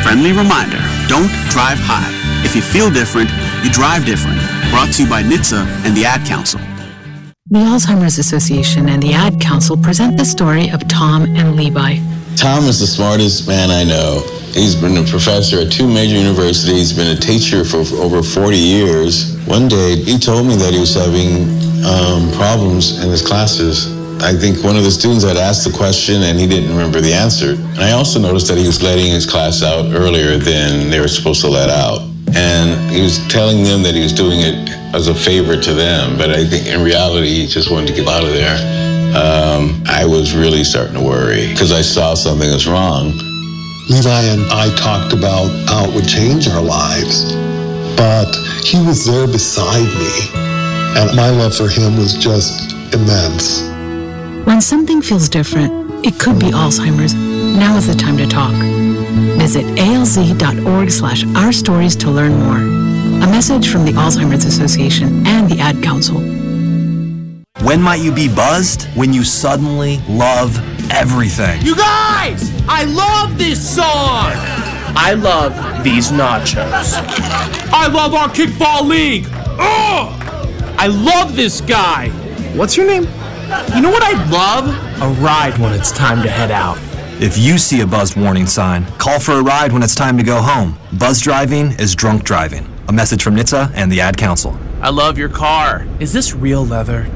Friendly reminder, don't drive high. If you feel different, you drive different. Brought to you by NHTSA and the Ad Council. The Alzheimer's Association and the Ad Council present the story of Tom and Levi. Tom is the smartest man I know. He's been a professor at 2 major universities, been a teacher for over 40 years. One day, he told me that he was having problems in his classes. I think one of the students had asked the question and he didn't remember the answer. And I also noticed that he was letting his class out earlier than they were supposed to let out. And he was telling them that he was doing it as a favor to them, but I think in reality, he just wanted to get out of there. I was really starting to worry because I saw something was wrong. Levi and I talked about how it would change our lives, but he was there beside me, and my love for him was just immense. When something feels different, it could be Alzheimer's. Now is the time to talk. Visit alz.org/ourstories to learn more. A message from the Alzheimer's Association and the Ad Council. When might you be buzzed? When you suddenly love everything. You guys! I love this song! I love these nachos. I love our kickball league! Oh! I love this guy! What's your name? You know what I'd love? A ride when it's time to head out. If you see a buzzed warning sign, call for a ride when it's time to go home. Buzz driving is drunk driving. A message from NHTSA and the Ad Council. I love your car. Is this real leather?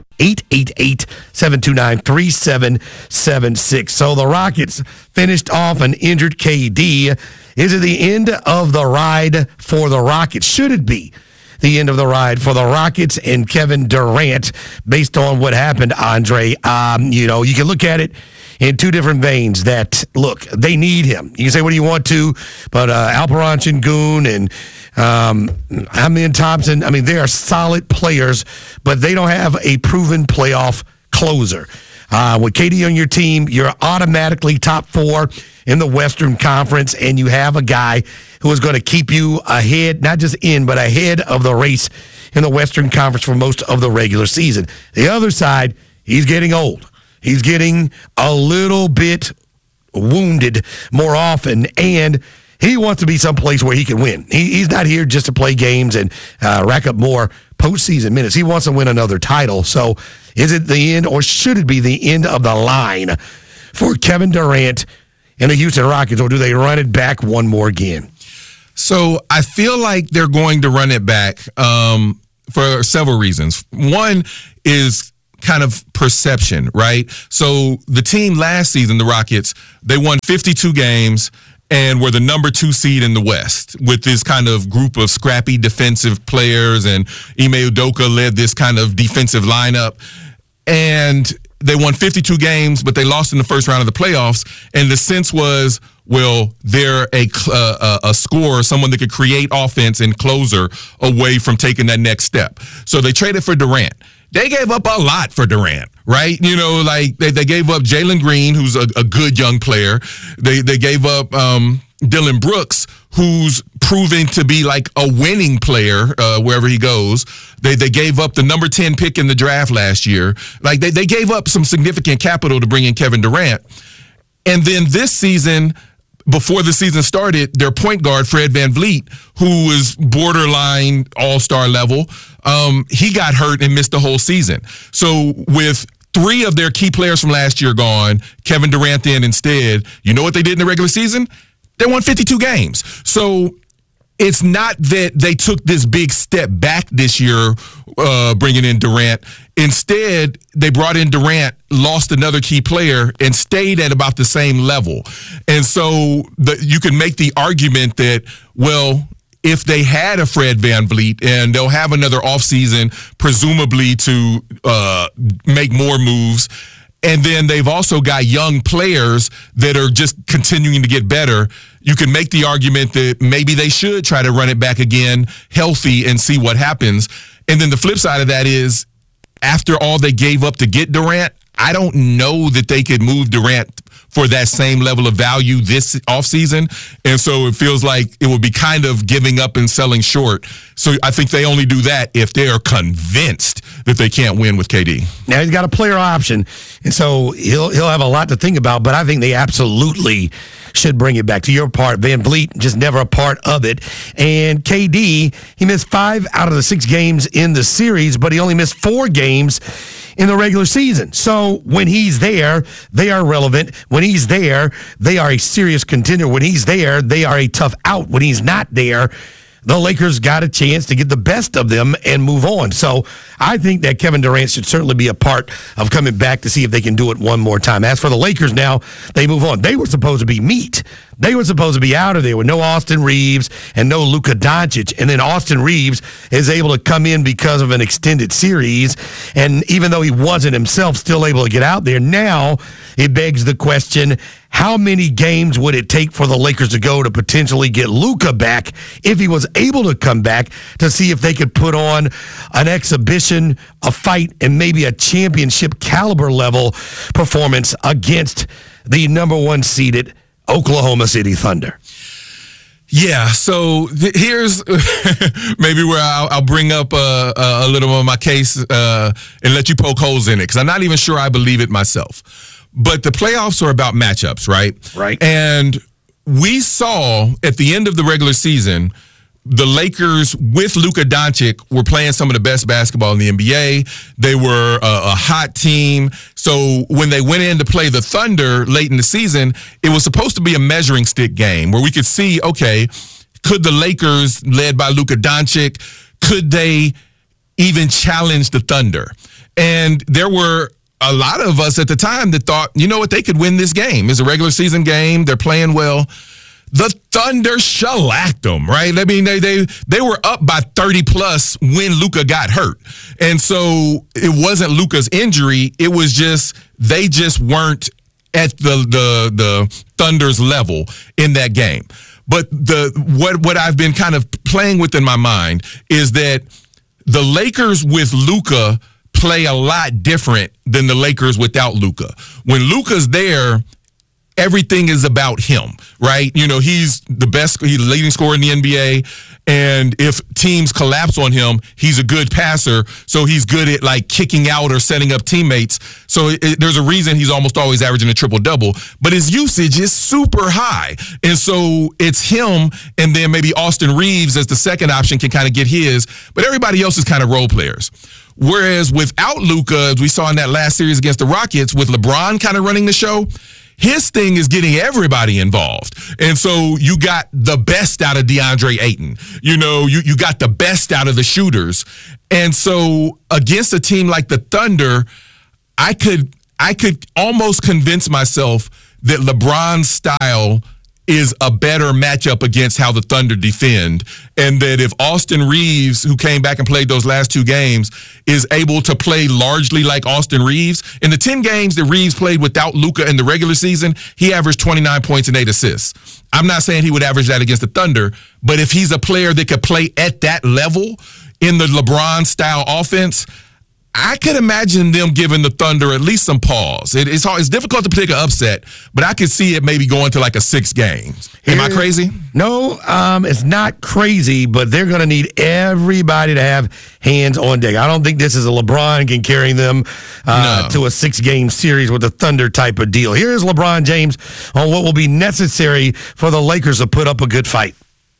888-729-3776. So the Rockets finished off an injured KD. Is it the end of the ride for the Rockets? Should it be the end of the ride for the Rockets and Kevin Durant based on what happened, Andre? You can look at it in 2 different veins that, look, they need him. You can say what you want to, but Alperen Sengun and Amen Thompson, they are solid players, but they don't have a proven playoff closer. With KD on your team, you're automatically top 4 in the Western Conference, and you have a guy who is going to keep you ahead, not just in, but ahead of the race in the Western Conference for most of the regular season. The other side, he's getting old. He's getting a little bit wounded more often, and he wants to be someplace where he can win. He's not here just to play games and rack up more postseason minutes. He wants to win another title. So is it the end, or should it be the end of the line for Kevin Durant and the Houston Rockets, or do they run it back one more again? So I feel like they're going to run it back for several reasons. One is kind of perception, right? So the team last season, the Rockets, they won 52 games and were the number 2 seed in the West with this kind of group of scrappy defensive players, and Ime Udoka led this kind of defensive lineup. And they won 52 games, but they lost in the first round of the playoffs. And the sense was, well, they're a scorer, someone that could create offense and closer away from taking that next step. So they traded for Durant. They gave up a lot for Durant, right? They gave up Jalen Green, who's a good young player. They gave up Dylan Brooks, who's proving to be like a winning player wherever he goes. They gave up the number 10 pick in the draft last year. Like they gave up some significant capital to bring in Kevin Durant. And then this season, before the season started, their point guard, Fred VanVleet, who was borderline all-star level, he got hurt and missed the whole season. So with 3 of their key players from last year gone, Kevin Durant then instead, you know what they did in the regular season? They won 52 games. So it's not that they took this big step back this year, bringing in Durant. Instead, they brought in Durant, lost another key player, and stayed at about the same level. And so you can make the argument that, well, if they had a Fred VanVleet, and they'll have another offseason, presumably to make more moves, and then they've also got young players that are just continuing to get better, you can make the argument that maybe they should try to run it back again healthy and see what happens. And then the flip side of that is, after all they gave up to get Durant, I don't know that they could move Durant for that same level of value this offseason. And so it feels like it would be kind of giving up and selling short. So I think they only do that if they are convinced that they can't win with KD. Now he's got a player option, and so he'll have a lot to think about, but I think they absolutely should bring it back. To your part, Van Vliet just never a part of it. And KD, he missed 5 out of the 6 games in the series, but he only missed 4 games in the regular season. So when he's there, they are relevant. When he's there, they are a serious contender. When he's there, they are a tough out. When he's not there, the Lakers got a chance to get the best of them and move on. So I think that Kevin Durant should certainly be a part of coming back to see if they can do it one more time. As for the Lakers now, they move on. They were supposed to be meat. They were supposed to be out of there with no Austin Reeves and no Luka Doncic. And then Austin Reeves is able to come in because of an extended series. And even though he wasn't himself still able to get out there, now it begs the question, how many games would it take for the Lakers to go to potentially get Luka back if he was able to come back, to see if they could put on an exhibition, a fight, and maybe a championship caliber level performance against the number 1 seeded Oklahoma City Thunder? Yeah, so here's maybe where I'll bring up a little of my case and let you poke holes in it, because I'm not even sure I believe it myself. But the playoffs are about matchups, right? Right. And we saw at the end of the regular season, the Lakers with Luka Doncic were playing some of the best basketball in the NBA. They were a hot team. So when they went in to play the Thunder late in the season, it was supposed to be a measuring stick game where we could see, okay, could the Lakers, led by Luka Doncic, could they even challenge the Thunder? And there were a lot of us at the time that thought, you know what, they could win this game. It's a regular season game. They're playing well. The Thunder shellacked them, right? I mean, they were up by 30 plus when Luka got hurt. And so it wasn't Luka's injury. It was just, they just weren't at the Thunder's level in that game. But what I've been kind of playing with in my mind is that the Lakers with Luka play a lot different than the Lakers without Luka. When Luka's there, everything is about him, right? You know, he's the leading scorer in the NBA, and if teams collapse on him, he's a good passer, so he's good at like kicking out or setting up teammates. So there's a reason he's almost always averaging a triple-double, but his usage is super high. And so it's him, and then maybe Austin Reeves as the second option can kind of get his, but everybody else is kind of role players. Whereas without Luka, as we saw in that last series against the Rockets, with LeBron kind of running the show, his thing is getting everybody involved. And so you got the best out of DeAndre Ayton. You know, you got the best out of the shooters. And so against a team like the Thunder, I could almost convince myself that LeBron's style is a better matchup against how the Thunder defend, and that if Austin Reeves, who came back and played those last 2 games, is able to play largely like Austin Reeves, in the 10 games that Reeves played without Luka in the regular season, he averaged 29 points and 8 assists. I'm not saying he would average that against the Thunder, but if he's a player that could play at that level in the LeBron-style offense, I could imagine them giving the Thunder at least some pause. It's hard. It's difficult to pick an upset, but I could see it maybe going to like a 6 games. Am I crazy? No, it's not crazy, but they're going to need everybody to have hands on deck. I don't think this is a LeBron can carry them to a 6-game series with a Thunder type of deal. Here's LeBron James on what will be necessary for the Lakers to put up a good fight.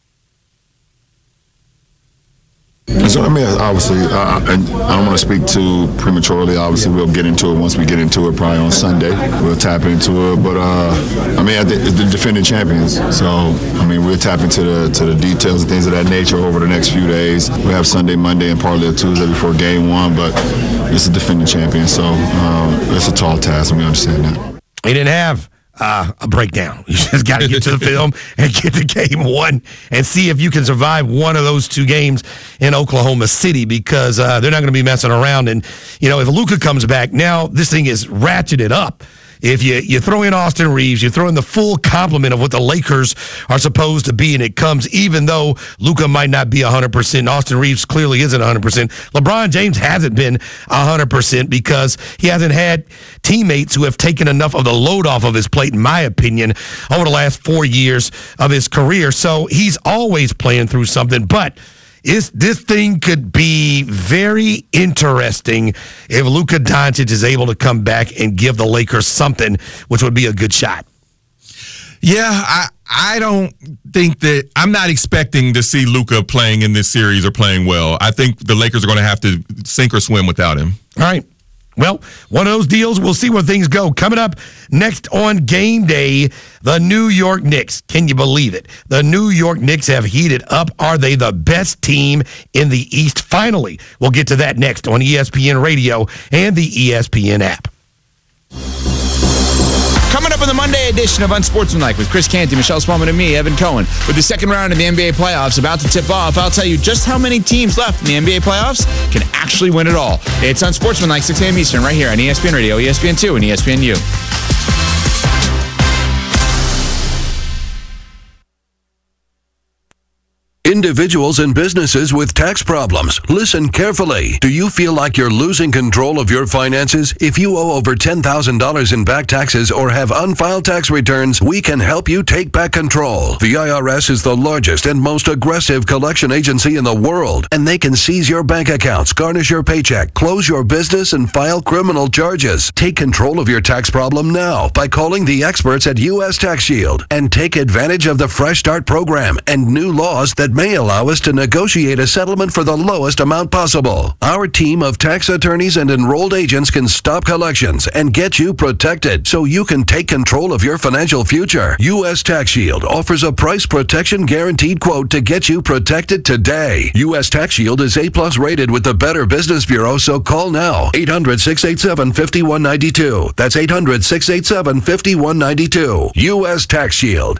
So, I mean, obviously, I don't want to speak too prematurely. Obviously, we'll get into it once we get into it, probably on Sunday. We'll tap into it. But, I mean, it's the defending champions. So, I mean, we'll tap into the details and things of that nature over the next few days. We have Sunday, Monday, and partly a Tuesday before game 1. But it's a defending champion. So, it's a tall task, and we understand that. He didn't have a breakdown. You just got to get to the film and get to game 1 and see if you can survive one of those 2 games in Oklahoma City, because they're not going to be messing around. And, you know, if Luka comes back, now this thing is ratcheted up. If you throw in Austin Reeves, you throw in the full complement of what the Lakers are supposed to be, and it comes even though Luka might not be 100%. Austin Reeves clearly isn't 100%. LeBron James hasn't been 100% because he hasn't had teammates who have taken enough of the load off of his plate, in my opinion, over the last 4 years of his career. So he's always playing through something, but this thing could be very interesting if Luka Doncic is able to come back and give the Lakers something, which would be a good shot. Yeah, I don't think that – I'm not expecting to see Luka playing in this series or playing well. I think the Lakers are going to have to sink or swim without him. All right. Well, one of those deals. We'll see where things go. Coming up next on Game Day, the New York Knicks. Can you believe it? The New York Knicks have heated up. Are they the best team in the East? Finally, we'll get to that next on ESPN Radio and the ESPN app. Coming up in the Monday edition of Unsportsmanlike with Chris Canty, Michelle Spellman, and me, Evan Cohen. With the second round of the NBA playoffs about to tip off, I'll tell you just how many teams left in the NBA playoffs can actually win it all. It's Unsportsmanlike, 6 a.m. Eastern, right here on ESPN Radio, ESPN2, and ESPNU. Individuals and businesses with tax problems, listen carefully. Do you feel like you're losing control of your finances? If you owe over $10,000 in back taxes or have unfiled tax returns, we can help you take back control. The IRS is the largest and most aggressive collection agency in the world, and they can seize your bank accounts, garnish your paycheck, close your business, and file criminal charges. Take control of your tax problem now by calling the experts at U.S. Tax Shield and take advantage of the Fresh Start program and new laws that may allow us to negotiate a settlement for the lowest amount possible. Our team of tax attorneys and enrolled agents can stop collections and get you protected so you can take control of your financial future. U.S. Tax Shield offers a price protection guaranteed quote to get you protected today. U.S. Tax Shield is A+ rated with the Better Business Bureau, so call now. 800-687-5192. That's 800-687-5192. U.S. Tax Shield.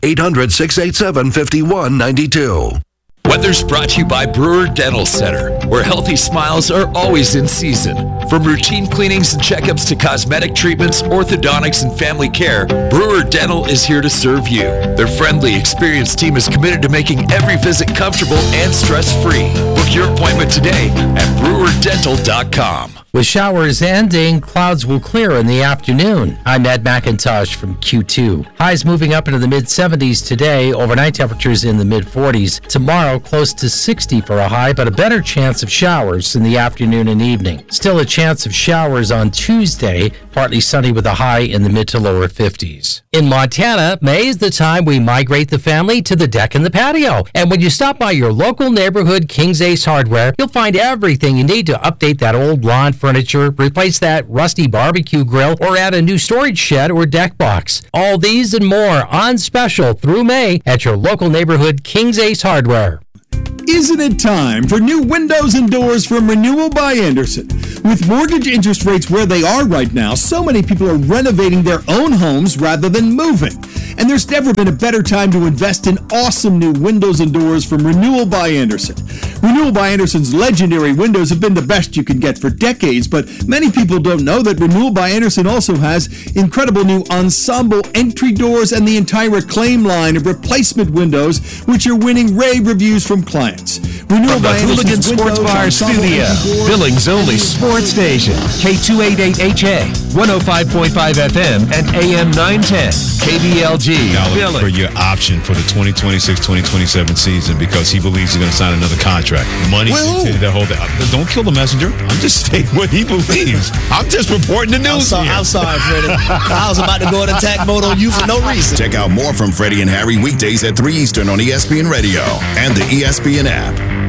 800-687-5192. Weather's brought to you by Brewer Dental Center, where healthy smiles are always in season. From routine cleanings and checkups to cosmetic treatments, orthodontics, and family care, Brewer Dental is here to serve you. Their friendly, experienced team is committed to making every visit comfortable and stress-free. Book your appointment today at brewerdental.com. With showers ending, clouds will clear in the afternoon. I'm Ed McIntosh from Q2. Highs moving up into the mid-70s today, overnight temperatures in the mid-40s. Tomorrow, close to 60 for a high, but a better chance of showers in the afternoon and evening. Still a chance of showers on Tuesday, partly sunny with a high in the mid to lower 50s. In Montana, May is the time we migrate the family to the deck and the patio. And when you stop by your local neighborhood King's Ace Hardware, you'll find everything you need to update that old lawn furniture, replace that rusty barbecue grill, or add a new storage shed or deck box. All these and more on special through May at your local neighborhood King's Ace Hardware. Isn't it time for new windows and doors from Renewal by Andersen? With mortgage interest rates where they are right now, so many people are renovating their own homes rather than moving. And there's never been a better time to invest in awesome new windows and doors from Renewal by Andersen. Renewal by Andersen's legendary windows have been the best you can get for decades, but many people don't know that Renewal by Andersen also has incredible new ensemble entry doors and the entire Acclaim line of replacement windows, which are winning rave reviews from clients. Renewal by Hooligan Sports Bar Studio, Billings only sports station, K288HA, 105.5 FM, and AM 910, KBLG. Billings. For your option for the 2026-2027 season because he believes he's going to sign another contract. Money into the whole thing. Don't kill the messenger. I'm just stating what he believes. I'm just reporting the news. I'm sorry, Freddie. I was about to go in attack mode on you for no reason. Check out more from Freddie and Harry weekdays at 3 Eastern on ESPN Radio and the ESPN app.